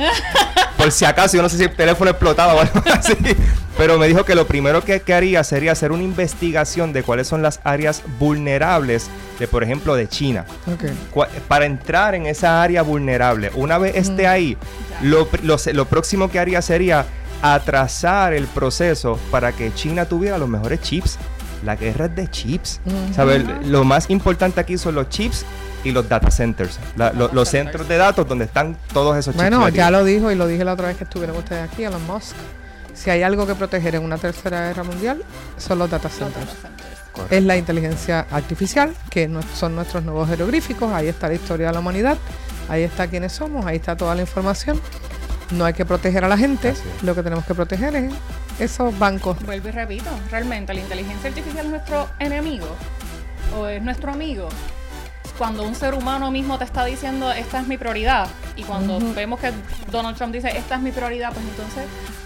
Por si acaso, yo no sé si el teléfono explotaba o algo así. Pero me dijo que lo primero que, que haría sería hacer una investigación de cuáles son las áreas vulnerables de, por ejemplo, de China. Okay. Cu- para entrar en esa área vulnerable. Una vez esté mm. ahí, lo, lo, lo próximo que haría sería atrasar el proceso para que China tuviera los mejores chips. La guerra es de chips. Uh-huh. ¿Sabes? Lo más importante aquí son los chips y los data centers. La, lo, los centros de datos donde están todos esos chips. Bueno, ya lo dijo y lo dije la otra vez que estuvieron ustedes aquí, Elon Musk. Si hay algo que proteger en una tercera guerra mundial, son los data centers. Los data centers. Es la inteligencia artificial, que no, son nuestros nuevos jeroglíficos. Ahí está la historia de la humanidad. Ahí está quiénes somos. Ahí está toda la información. No hay que proteger a la gente, lo que tenemos que proteger es esos bancos. Vuelvo y repito, realmente la inteligencia artificial es nuestro enemigo o es nuestro amigo. Cuando un ser humano mismo te está diciendo esta es mi prioridad y cuando uh-huh. vemos que Donald Trump dice esta es mi prioridad, pues entonces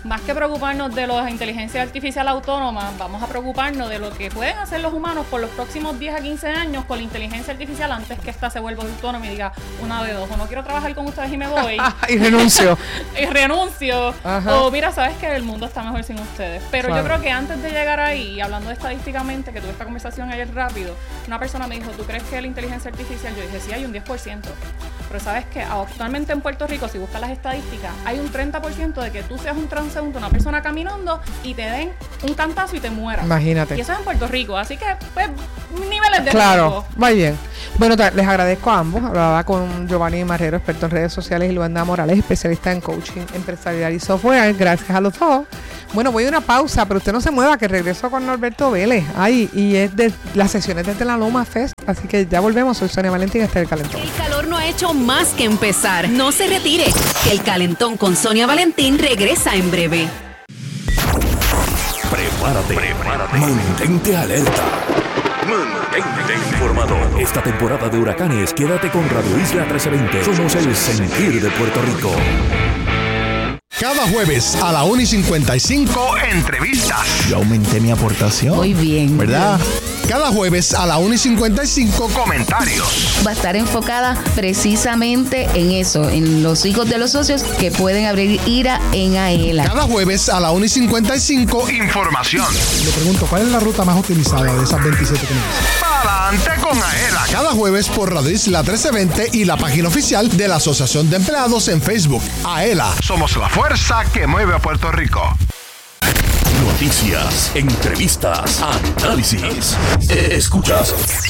más que preocuparnos de la inteligencia artificial autónoma, vamos a preocuparnos de lo que pueden hacer los humanos por los próximos diez a quince años con la inteligencia artificial antes que ésta se vuelva autónoma y diga una de dos, o no quiero trabajar con ustedes y me voy. y renuncio. y renuncio. Ajá. O mira, sabes que el mundo está mejor sin ustedes. Pero claro. Yo creo que antes de llegar ahí, hablando estadísticamente, que tuve esta conversación ayer rápido, una persona me dijo, ¿tú crees que la inteligencia artificial? Yo dije, sí, hay un diez por ciento. Pero sabes que actualmente en Puerto Rico, si buscas las estadísticas, hay un treinta por ciento de que tú seas un transeúnte, una persona caminando y te den un cantazo y te mueras. Imagínate. Y eso es en Puerto Rico, así que pues niveles de claro, riesgo. Muy bien. Bueno, les agradezco a ambos. Hablaba con Giovanni Marrero, experto en redes sociales, y Luanda Morales, especialista en coaching empresarial y software. Gracias a los dos. Bueno, voy a una pausa, pero usted no se mueva, que regreso con Norberto Vélez. Ay, y es de las sesiones desde la Loma Fest. Así que ya volvemos. Soy Sonia Valentín, este es El Calentón. El calor no ha hecho más que empezar. No se retire. El Calentón con Sonia Valentín regresa en breve. Prepárate, prepárate. Mantente alerta. Mantente informado. Esta temporada de huracanes, quédate con Radio Isla trece veinte. Somos el sentir de Puerto Rico. Cada jueves a la una y cincuenta y cinco, entrevistas. Yo aumenté mi aportación. Muy bien. ¿Verdad? Cada jueves a la una y cincuenta y cinco, comentarios. Va a estar enfocada precisamente en eso, en los hijos de los socios que pueden abrir IRA en AELA. Cada jueves a la una y cincuenta y cinco, información. Le pregunto, ¿cuál es la ruta más utilizada de esas veintisiete que me dicen? Pa'lante con AELA. Cada jueves por Radio Isla trece veinte y la página oficial de la Asociación de Empleados en Facebook. AELA, somos la fuerza que mueve a Puerto Rico. Noticias, entrevistas, análisis. Escuchas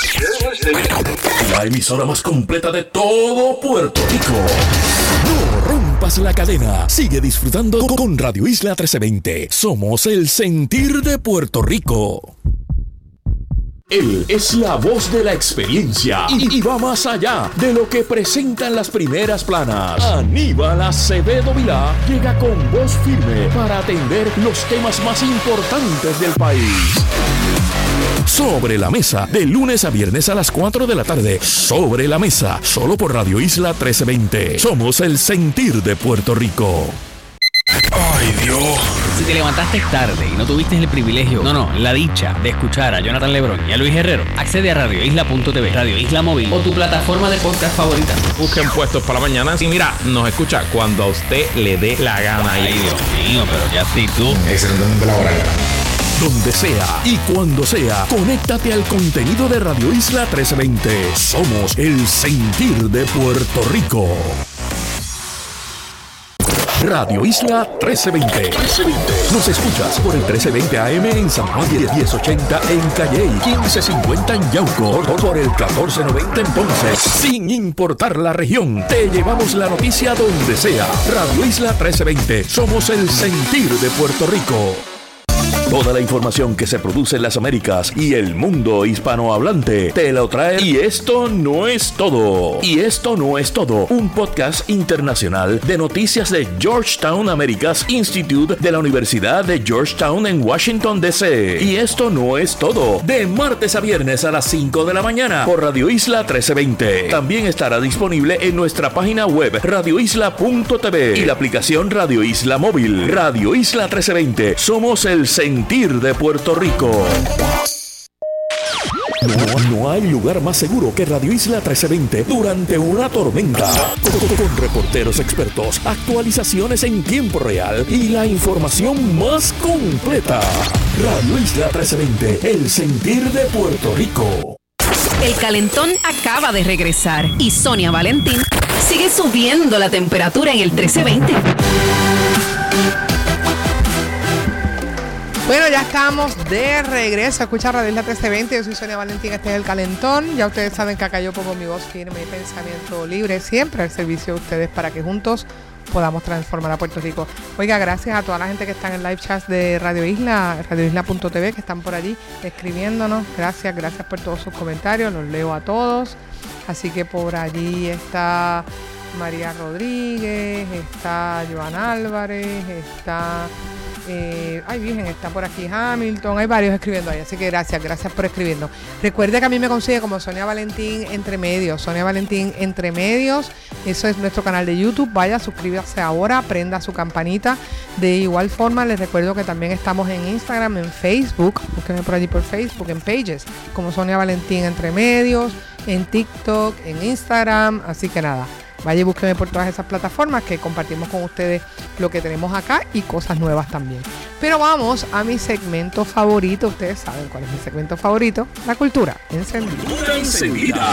la emisora más completa de todo Puerto Rico. No rompas la cadena. Sigue disfrutando con Radio Isla trece veinte. Somos el sentir de Puerto Rico. Él es la voz de la experiencia y, y va más allá de lo que presentan las primeras planas. Aníbal Acevedo Vilá llega con voz firme para atender los temas más importantes del país. Sobre la Mesa, de lunes a viernes a las cuatro de la tarde. Sobre la Mesa, solo por Radio Isla trece veinte. Somos el sentir de Puerto Rico. ¡Ay, Dios! Si te levantaste tarde y no tuviste el privilegio, no, no, la dicha de escuchar a Jonathan Lebrón y a Luis Herrero, accede a radio isla punto t v, Radio Isla Móvil o tu plataforma de podcast favorita. Busquen Puestos para la Mañana y mira, nos escucha cuando a usted le dé la gana. Ay, Dios mío, pero ya sí tú. Excelentemente laboral. Donde sea y cuando sea, conéctate al contenido de Radio Isla trece veinte. Somos el sentir de Puerto Rico. Radio Isla trece veinte. Nos escuchas por el trece veinte A M en San Juan, diez ochenta en Calley, quince cincuenta en Yauco, por el catorce noventa en Ponce. Sin importar la región, te llevamos la noticia donde sea. Radio Isla trece veinte. Somos el sentir de Puerto Rico. Toda la información que se produce en las Américas y el mundo hispanohablante te lo trae. Y esto no es todo. Y esto no es todo. Un podcast internacional de noticias de Georgetown Americas Institute de la Universidad de Georgetown en Washington, D C Y esto no es todo. De martes a viernes a las cinco de la mañana por Radio Isla trece veinte. También estará disponible en nuestra página web radio isla punto t v y la aplicación Radio Isla Móvil. Radio Isla trece veinte. Somos el sentir de Puerto Rico. No, no hay lugar más seguro que Radio Isla trece veinte durante una tormenta. Con, con reporteros expertos, actualizaciones en tiempo real y la información más completa. Radio Isla trece veinte, el sentir de Puerto Rico. El Calentón acaba de regresar y Sonia Valentín sigue subiendo la temperatura en el trece veinte. Bueno, ya estamos de regreso a escuchar Radio Isla trece veinte. Yo soy Sonia Valentín, este es El Calentón. Ya ustedes saben que acá yo pongo mi voz firme y pensamiento libre siempre al servicio de ustedes para que juntos podamos transformar a Puerto Rico. Oiga, gracias a toda la gente que está en el live chat de Radio Isla, radio isla punto t v, que están por allí escribiéndonos. Gracias, gracias por todos sus comentarios, los leo a todos. Así que por allí está María Rodríguez, está Joan Álvarez, está eh, ay, Virgen, está por aquí Hamilton, hay varios escribiendo ahí, así que gracias, gracias por escribiendo. Recuerde que a mí me consigue como Sonia Valentín Entre Medios, Sonia Valentín Entre Medios, eso es nuestro canal de YouTube, vaya, suscríbase ahora, prenda su campanita. De igual forma, les recuerdo que también estamos en Instagram, en Facebook, búsquenme por allí por Facebook, en Pages, como Sonia Valentín Entre Medios, en TikTok, en Instagram, así que nada. Vaya y búsqueme por todas esas plataformas que compartimos con ustedes lo que tenemos acá y cosas nuevas también. Pero vamos a mi segmento favorito. Ustedes saben cuál es mi segmento favorito. La cultura encendida. Cultura encendida.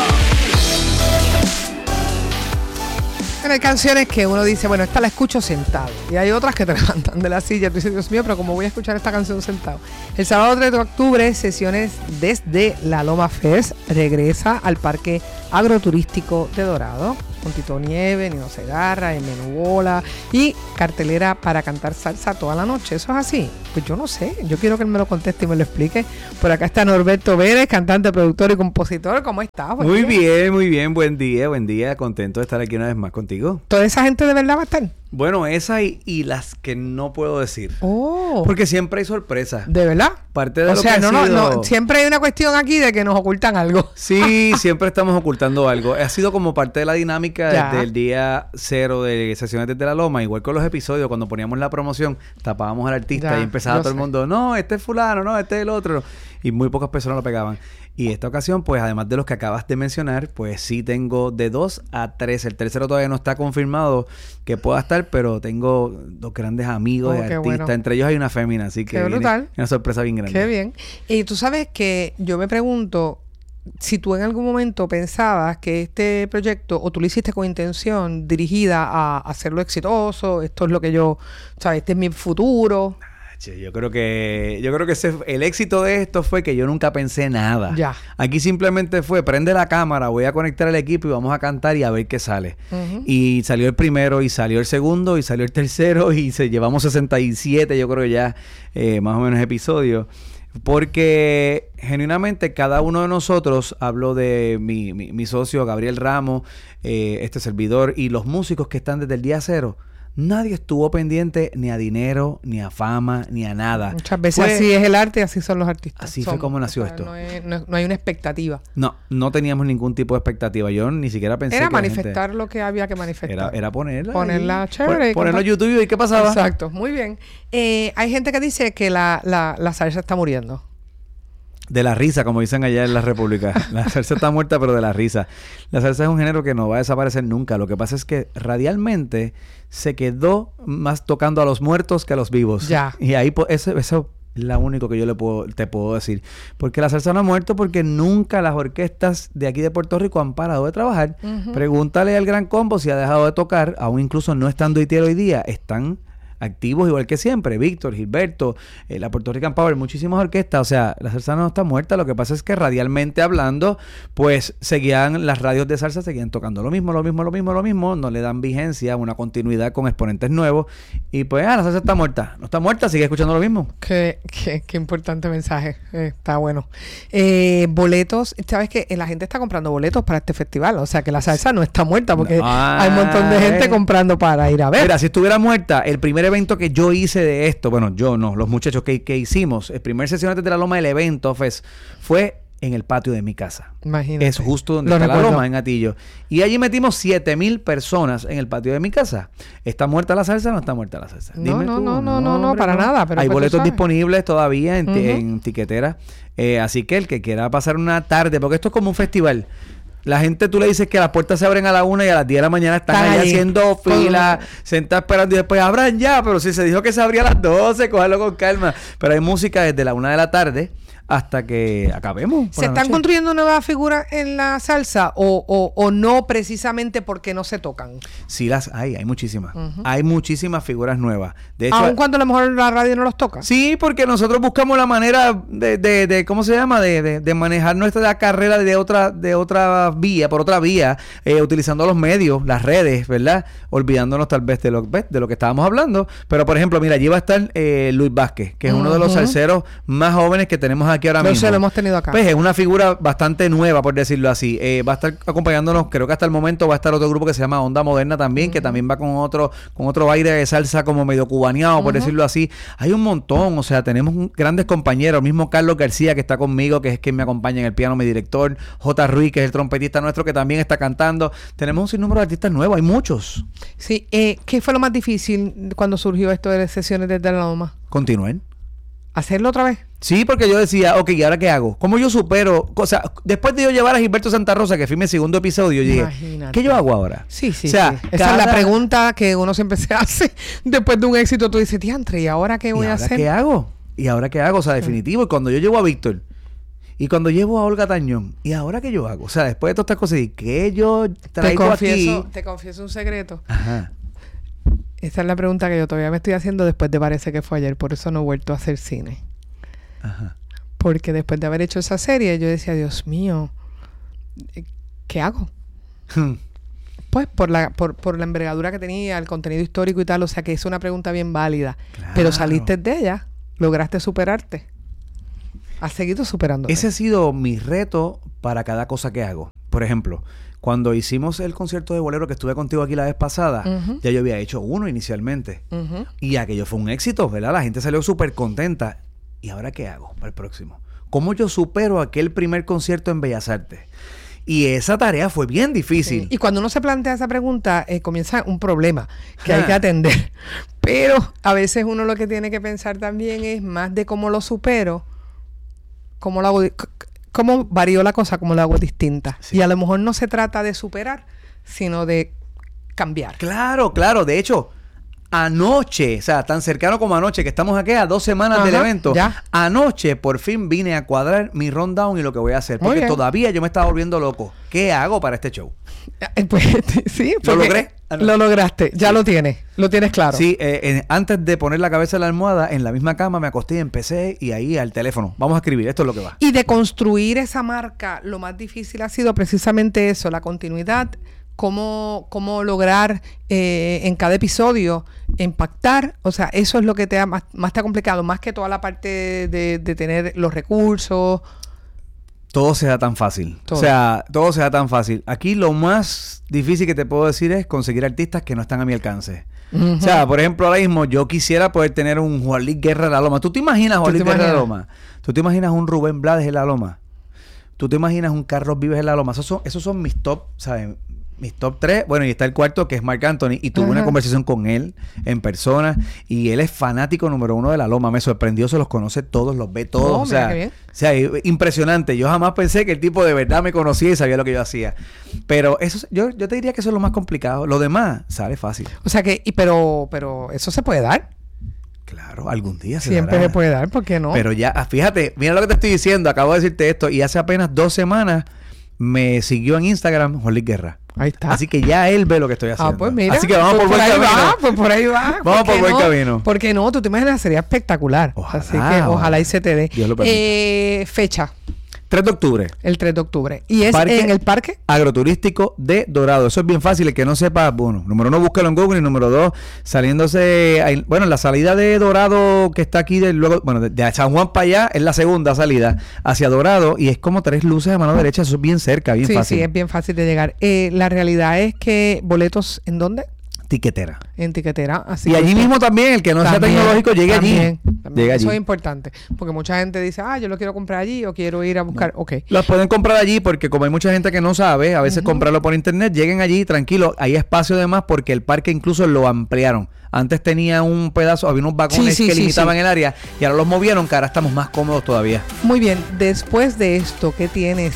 Hay canciones que uno dice, bueno, esta la escucho sentado. Y hay otras que te levantan de la silla. Tú dices, Dios mío, pero ¿cómo voy a escuchar esta canción sentado? El sábado tres de octubre, sesiones desde la Loma Fest regresa al Parque Agroturístico de Dorado. Con Tito Nieve, Nino Segarra, Menú Bola y cartelera para cantar salsa toda la noche. ¿Eso es así? Pues yo no sé. Yo quiero que él me lo conteste y me lo explique. Por acá está Norberto Vélez, cantante, productor y compositor. ¿Cómo estás? Muy bien, muy bien. Buen día, buen día. Contento de estar aquí una vez más contigo. ¿Toda esa gente de verdad va a estar? Bueno, esa y, y las que no puedo decir. Oh. Porque siempre hay sorpresa. ¿De verdad? Parte de o lo sea, que no, ha no, sido... no, siempre hay una cuestión aquí de que nos ocultan algo. Sí, siempre estamos ocultando algo. Ha sido como parte de la dinámica Ya. desde el día cero de Sesiones desde la Loma. Igual con los episodios, cuando poníamos la promoción, tapábamos al artista Ya, y empezaba yo todo el sé. mundo, no, este es fulano, no, este es el otro. Y muy pocas personas lo pegaban. Y esta ocasión, pues, además de los que acabas de mencionar, pues sí tengo de dos a tres. El tercero todavía no está confirmado que pueda estar, pero tengo dos grandes amigos Oh, de qué artistas. bueno. Entre ellos hay una fémina, así que Qué viene brutal. una sorpresa bien grande. Qué bien. Y tú sabes que yo me pregunto si tú en algún momento pensabas que este proyecto, o tú lo hiciste con intención dirigida a hacerlo exitoso, esto es lo que yo, ¿sabes? Este es mi futuro. Che, Yo creo que yo creo que ese, el éxito de esto fue que yo nunca pensé nada. Ya. Aquí simplemente fue prende la cámara, voy a conectar el equipo y vamos a cantar y a ver qué sale. Ujú. Y salió el primero y salió el segundo y salió el tercero y se llevamos sesenta y siete, yo creo ya eh, más o menos episodios. Porque genuinamente cada uno de nosotros, hablo de mi, mi, mi socio Gabriel Ramos, eh, este servidor y los músicos que están desde el día cero, nadie estuvo pendiente ni a dinero, ni a fama, ni a nada. Muchas veces Fue- así es el arte y así son los artistas. Así fue Somos. como nació O sea, esto. No, es- no es- no hay una expectativa. No, no teníamos ningún tipo de expectativa. Yo ni siquiera pensé Era que la gente- manifestar lo que había que manifestar. Era, era ponerla. Ponerla ahí. chévere. y Pon- Ponerlo en compa- YouTube y qué pasaba. Exacto, muy bien. Eh, hay gente que dice que la, la, la salsa está muriendo. De la risa, como dicen allá en la República. La salsa está muerta, pero de la risa. La salsa es un género que no va a desaparecer nunca. Lo que pasa es que radialmente se quedó más tocando a los muertos que a los vivos. Ya. Y ahí po- eso, eso es lo único que yo le puedo, te puedo decir. Porque la salsa no ha muerto porque nunca las orquestas de aquí de Puerto Rico han parado de trabajar. Ujú. Pregúntale al Gran Combo si ha dejado de tocar, aún incluso no estando Itiel hoy día. Están activos igual que siempre. Víctor, Gilberto, eh, la Puerto Rican Power, muchísimas orquestas. O sea, la salsa no está muerta. Lo que pasa es que radialmente hablando, pues seguían, las radios de salsa seguían tocando lo mismo, lo mismo, lo mismo, lo mismo. No le dan vigencia, una continuidad con exponentes nuevos. Y pues, ah, la salsa está muerta. No está muerta, sigue escuchando lo mismo. Qué, qué, qué importante mensaje. Eh, está bueno. Eh, boletos. ¿Sabes qué? La gente está comprando boletos para este festival. O sea, que la salsa no está muerta porque No, hay un montón de gente eh. comprando para ir a ver. Mira, si estuviera muerta, el primer evento que yo hice de esto, bueno, yo no, los muchachos que, que hicimos, el primer sesión antes de la Loma del evento Fest, fue en el patio de mi casa. Imagínate. Es justo donde Lo está recuerdo. la Loma, en Atillo. Y allí metimos siete mil personas en el patio de mi casa. ¿Está muerta la salsa o no está muerta la salsa? No, Dime no, tú. no, no, no, no, hombre, para nada, pero Hay pues tú boletos sabes. disponibles todavía en, ti- Ujú. en tiquetera. Eh, así que el que quiera pasar una tarde, porque esto es como un festival. La gente, tú le dices que las puertas se abren a la una y a las diez de la mañana están Están allá allí. haciendo fila, Todo. sentadas esperando y después abran ya, pero si se dijo que se abría a las doce, cójalo con calma. Pero hay música desde la una de la tarde hasta que acabemos. por ¿Se la están noche. construyendo nuevas figuras en la salsa o, o, o no precisamente porque no se tocan? Sí las hay, hay muchísimas. Ujú. Hay muchísimas figuras nuevas. De hecho, Aun cuando a lo mejor la radio no los toca. sí, porque nosotros buscamos la manera de, de, de ¿cómo se llama? De, de, de manejar nuestra carrera de otra, de otra vía, por otra vía, eh, utilizando los medios, las redes, ¿verdad? Olvidándonos tal vez de lo, ¿ves? de lo que estábamos hablando. Pero, por ejemplo, mira, allí va a estar eh, Luis Vázquez, que es uno de los Ujú. salseros más jóvenes que tenemos aquí aquí ahora no mismo. sé, lo hemos tenido acá. Pues es una figura bastante nueva, por decirlo así. Eh, va a estar acompañándonos, creo que hasta el momento va a estar otro grupo que se llama Onda Moderna también, uh-huh. que también va con otro con otro aire de salsa como medio cubaneado, uh-huh. por decirlo así. Hay un montón, o sea, tenemos un, grandes compañeros. El mismo Carlos García, que está conmigo, que es quien me acompaña en el piano, mi director. J. Ruiz, que es el trompetista nuestro, que también está cantando. Tenemos un sinnúmero de artistas nuevos, hay muchos. Sí, eh, ¿qué fue lo más difícil cuando surgió esto de las sesiones desde la loma? Continúen. ¿Hacerlo otra vez? Sí, porque yo decía, ok, ¿y ahora qué hago? ¿Cómo yo supero? O sea, después de yo llevar a Gilberto Santa Rosa, que fue mi segundo episodio, yo dije, Imagínate. ¿qué yo hago ahora? Sí, sí, o sea, sí. Esa cada... es la pregunta que uno siempre se hace después de un éxito. Tú dices, diantre, ¿y ahora qué voy ¿Y a ahora hacer? qué hago? ¿Y ahora qué hago? O sea, definitivo. Y cuando yo llevo a Víctor, y cuando llevo a Olga Tañón, ¿y ahora qué yo hago? O sea, después de todas estas cosas, ¿y qué yo traigo te confieso, aquí? Te confieso un secreto. Ajá. Esa es la pregunta que yo todavía me estoy haciendo después de parece que fue ayer. Por eso no he vuelto a hacer cine. Ajá. Porque después de haber hecho esa serie, yo decía, Dios mío, ¿qué hago? Pues por la por, por la envergadura que tenía, el contenido histórico y tal, o sea que es una pregunta bien válida. Claro. Pero saliste de ella, lograste superarte. Has seguido superándote. Ese ha sido mi reto para cada cosa que hago. Por ejemplo, cuando hicimos el concierto de bolero que estuve contigo aquí la vez pasada, uh-huh. ya yo había hecho uno inicialmente. Uh-huh. Y aquello fue un éxito, ¿verdad? La gente salió súper contenta. ¿Y ahora qué hago para el próximo? ¿Cómo yo supero aquel primer concierto en Bellas Artes? Y esa tarea fue bien difícil. Sí. Y cuando uno se plantea esa pregunta, eh, comienza un problema que ah. hay que atender. Pero a veces uno lo que tiene que pensar también es más de cómo lo supero, cómo lo hago, cómo varió la cosa, cómo lo hago distinta. Sí. Y a lo mejor no se trata de superar, sino de cambiar. Claro, claro. De hecho, anoche, o sea, tan cercano como anoche, que estamos aquí a dos semanas Ajá, del evento, ya. anoche por fin vine a cuadrar mi rundown y lo que voy a hacer, porque todavía yo me estaba volviendo loco. ¿Qué hago para este show? Pues sí, ¿Lo logré? Lo lograste, ya sí. lo tienes, lo tienes claro. Sí, eh, eh, antes de poner la cabeza en la almohada, en la misma cama me acosté y empecé y ahí al teléfono. Vamos a escribir, esto es lo que va. Y de construir esa marca, lo más difícil ha sido precisamente eso, la continuidad. Cómo, cómo lograr eh, en cada episodio impactar, o sea, eso es lo que te ha más, más te ha complicado, más que toda la parte de, de tener los recursos. Todo se da tan fácil. Todo. O sea, todo se da tan fácil. Aquí lo más difícil que te puedo decir es conseguir artistas que no están a mi alcance. Uh-huh. O sea, por ejemplo, ahora mismo yo quisiera poder tener un Juan Luis Guerra de la Loma. ¿Tú te imaginas Juan Luis Guerra de la Loma? ¿Tú te imaginas un Rubén Blades en la Loma? ¿Tú te imaginas un Carlos Vives en la Loma? Esos son, esos son mis top, ¿sabes? Mis top tres, bueno, y está el cuarto que es Marc Anthony, y tuve Ajá. una conversación con él en persona, y él es fanático número uno de la Loma. Me sorprendió, se los conoce todos, los ve todos, oh, o sea, o sea, impresionante. Yo jamás pensé que el tipo de verdad me conocía y sabía lo que yo hacía. Pero eso, yo, yo te diría que eso es lo más complicado. Lo demás sale fácil. O sea que, y pero, pero eso se puede dar. Claro, algún día se Siempre dará. se puede dar, ¿por qué no? Pero ya, fíjate, mira lo que te estoy diciendo, acabo de decirte esto, y hace apenas dos semanas me siguió en Instagram Juan Luis Guerra. Ahí está. Así que ya él ve lo que estoy haciendo. Ah, pues mira. Así que vamos pues por, por buen ahí camino. Va, pues por ahí va. Vamos por buen no? camino. Porque no, tú te imaginas, sería espectacular. Ojalá, Así que ojalá, ojalá y se te dé. Dios lo permita. Eh, fecha. tres de octubre. El tres de octubre. ¿Y es parque en el parque? Agroturístico de Dorado. Eso es bien fácil. El que no sepa, bueno, número uno, búsquelo en Google. Y número dos, saliéndose, bueno, la salida de Dorado que está aquí, de, luego, bueno, de, de San Juan para allá, es la segunda salida hacia Dorado. Y es como tres luces a mano derecha. Eso es bien cerca, bien sí, fácil. Sí, es bien fácil de llegar. Eh, la realidad es que boletos, ¿en dónde? Tiquetera. En Tiquetera. Así y que allí usted, mismo también, el que no también, sea tecnológico, llegue también, allí. También. Llega Eso allí. es importante. Porque mucha gente dice, ah, yo lo quiero comprar allí o quiero ir a buscar. No. Ok. Los pueden comprar allí porque como hay mucha gente que no sabe, a veces uh-huh. comprarlo por internet, lleguen allí tranquilos. Hay espacio de más porque el parque incluso lo ampliaron. Antes tenía un pedazo, había unos vagones sí, sí, que sí, limitaban sí. el área y ahora los movieron, que ahora estamos más cómodos todavía. Muy bien. Después de esto, ¿qué tienes?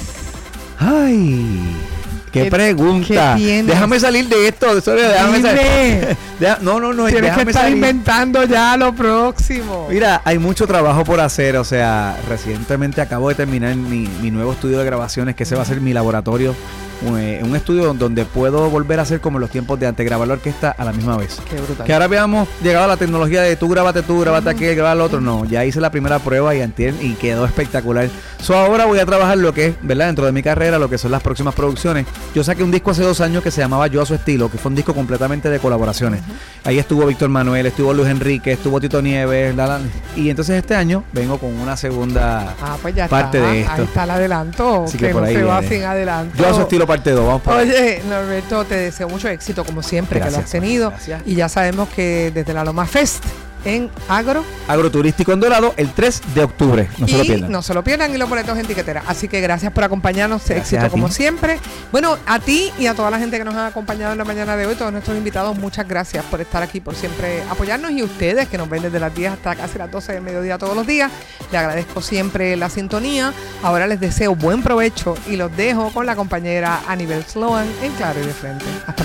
Ay... ¿Qué, ¿Qué pregunta? ¿Qué déjame salir de esto. Sorry, déjame salir. Deja, no, no, no. Tienes déjame que estar salir. inventando ya lo próximo. Mira, hay mucho trabajo por hacer. O sea, recientemente acabo de terminar mi, mi nuevo estudio de grabaciones, que ese va a ser mi laboratorio un, eh, un estudio donde puedo volver a hacer como en los tiempos de antes, grabar la orquesta a la misma vez. Qué brutal. Que ahora habíamos llegado a la tecnología de tú grábate tú, grábate aquel, graba el otro. No, ya hice la primera prueba y antier y quedó espectacular. So ahora voy a trabajar lo que es, ¿verdad? Dentro de mi carrera, lo que son las próximas producciones. Yo saqué un disco hace dos años que se llamaba Yo a su estilo, que fue un disco completamente de colaboraciones. Uh-huh. Ahí estuvo Víctor Manuel, estuvo Luis Enrique, estuvo Tito Nieves, la, la, y entonces este año vengo con una segunda ah, pues ya parte está. de esto. Ahí está el adelanto, Así que, que por no ahí se va viene. sin adelanto. Yo a su estilo parte dos, vamos por ahí. Oye, Norberto, te deseo mucho éxito como siempre, Gracias, que lo has tenido. gracias. Y ya sabemos que desde la Loma Fest en Agro. Agroturístico en Dorado el tres de octubre. No y se lo pierdan. No se lo pierdan y los boletos en tiquetera. Así que gracias por acompañarnos. Gracias Éxito a como ti. siempre. Bueno, a ti y a toda la gente que nos ha acompañado en la mañana de hoy, todos nuestros invitados, muchas gracias por estar aquí, por siempre apoyarnos. Y ustedes que nos ven desde las diez hasta casi las doce del mediodía todos los días, les agradezco siempre la sintonía. Ahora les deseo buen provecho y los dejo con la compañera Anibel Sloan en Claro y de Frente. Hasta